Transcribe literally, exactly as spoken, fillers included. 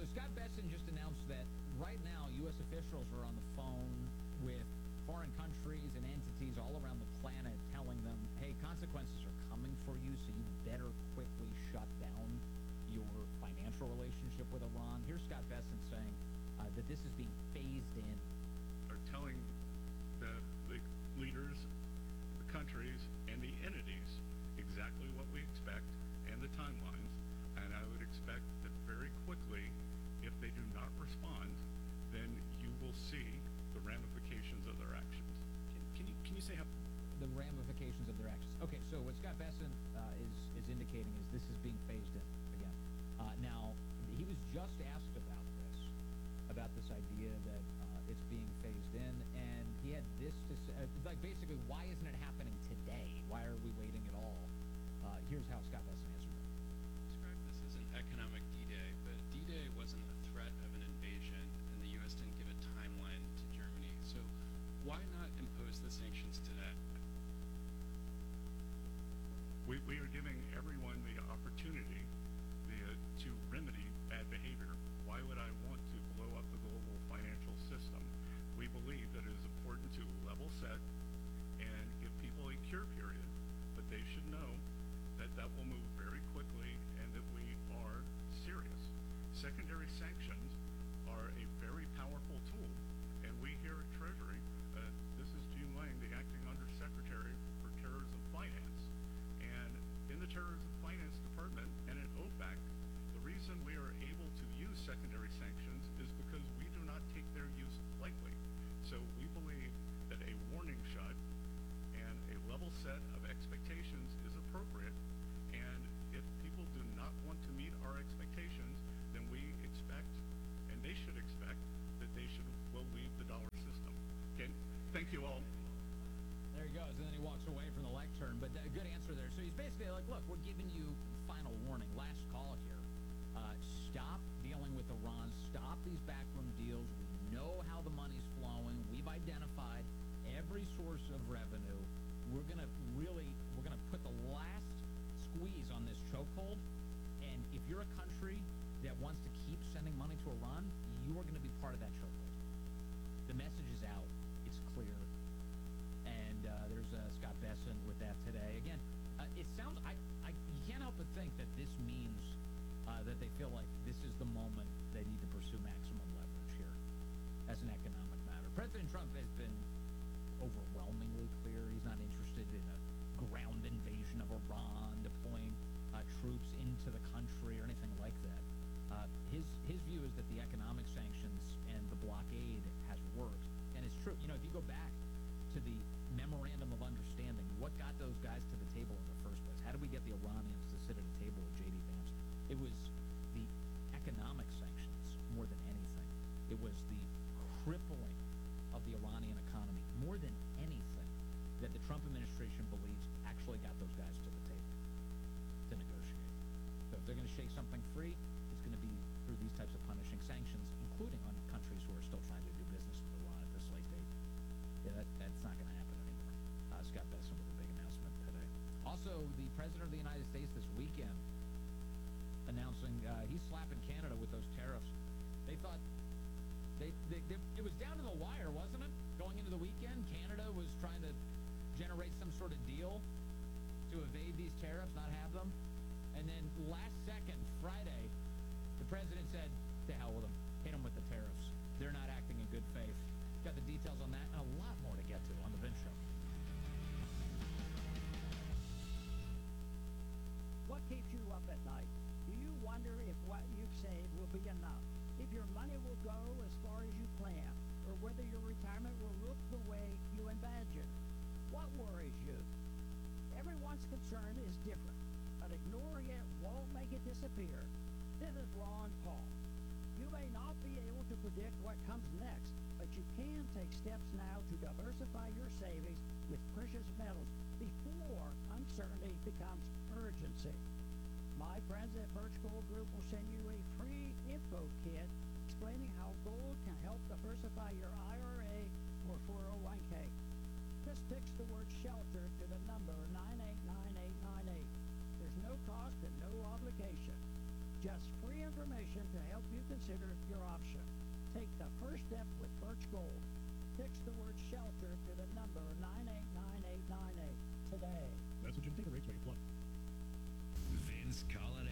Scott Besson just announced that right now U S officials are on the phone with foreign countries and entities all around the planet telling them, hey, consequences are coming for you, so you better quickly shut down your financial relationship with Iran. Here's Scott Besson saying uh, that this is being phased in. Are telling the, the leaders, the countries, and the entities exactly what we expect and the timelines, and I would expect that very quickly, if they do not respond, then you will see the ramifications of their actions. Can, can you can you say how The ramifications of their actions. Okay, so what Scott Besson uh, is is indicating is this is being phased in again. Uh, now, he was just asked about this, about this idea that uh, it's being phased in, and he had this to say, uh, like basically, why isn't it happening today? Why are we waiting at all? Uh, here's how Scott Besson answered it. Describe this as an economic D-Day, but D-Day wasn't a threat of an invasion, and the U S didn't give a timeline to Germany. So why not impose the sanctions today? We, we are giving everyone the opportunity the, uh, to remedy bad behavior. Why would I want to blow up the global financial system? We believe that it is important to level set and give people a cure period, but they should know that that will move very quickly and that we are serious. Secondary sanctions are a very powerful tool, and we here at Treasury, uh, this is Gene Lang, the acting Undersecretary for Terrorism Finance, and in the Terrorism Finance Department and at O FAC, the reason we are able to use secondary sanctions is because we do not take their use lightly. So we believe that a warning shot and a level set of expectations is appropriate, and if people do not want to meet our expectations, then we expect, and they should expect, that they should will leave the dollar system. Okay, thank you all. There he goes, and then he walks away from the lectern. But uh, good answer there. So he's basically like, look, we're giving you final warning, last call here. Uh, stop dealing with Iran. Stop these backroom deals. We know how the money's flowing. We've identified every source of revenue. We're going to really, we're going to put the last squeeze on this chokehold. And if you're a country that wants to keep sending money to Iran, you are going to be part of that chokehold. The message is out. It's clear. And uh, there's uh, Scott Besson with that today. Again, uh, it sounds, I, I, you can't help but think that this means uh, that they feel like this is the moment they need to pursue maximum leverage here as an economic matter. President Trump has been overwhelmingly clear. He's not interested in a ground invasion of Iran, deploying uh, troops into the country or anything like that. Uh, his his view is that the economic sanctions and the blockade has worked. And it's true. You know, if you go back to the memorandum of understanding, what got those guys to the table in the first place? How did we get the Iranians to sit at a table with J D Vance? It was the economic sanctions more than anything. It was the crippling of the Iranian economy more than anything that the Trump administration believes actually got those guys to the table to negotiate. So if they're going to shake something free, it's going to be through these types of punishing sanctions, including on countries who are still trying to do business with Iran at this late date. Yeah, that, that's not going to happen anymore. Uh, Scott Besson with a big announcement today. Also, the President of the United States this weekend announcing uh, he's slapping Canada with those tariffs. They thought they, they, they it was down to the wire, wasn't it? Going into the weekend, Canada was trying to generate some sort of deal to evade these tariffs, not have them. And then last second, Friday, the president said, to hell with them. Hit them with the tariffs. They're not acting in good faith. Got the details on that and a lot more to get to on the Vince Show. What keeps you up at night? Do you wonder if what you've saved will be enough? If your money will go as far as you plan? Or whether your retirement will look the way you imagine? What worries you? Everyone's concern is different, but ignoring it won't make it disappear. This is Ron Paul. You may not be able to predict what comes next, but you can take steps now to diversify your savings with precious metals before uncertainty becomes urgency. My friends at Birch Gold Group will send you a free info kit explaining how gold can help diversify your I R A or four oh one k. Just text the word shelter to the number nine eight nine eight nine eight. There's no cost and no obligation. Just free information to help you consider consider your option. Take the first step with Birch Gold. Fix the word shelter to the number nine eight nine eight nine eight today. Message and data rates may apply. Vince Colin